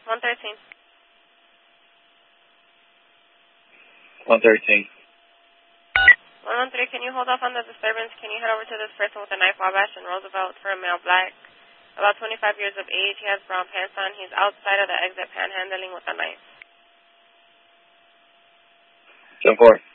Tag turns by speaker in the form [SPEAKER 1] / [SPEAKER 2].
[SPEAKER 1] 113.
[SPEAKER 2] 113.
[SPEAKER 1] 113, can you hold off on the disturbance? Can you head over to this person with a knife, Wabash and Roosevelt, for a male black, about 25 years of age. He has brown pants on. He's outside of the exit panhandling with a knife.
[SPEAKER 2] 10-4.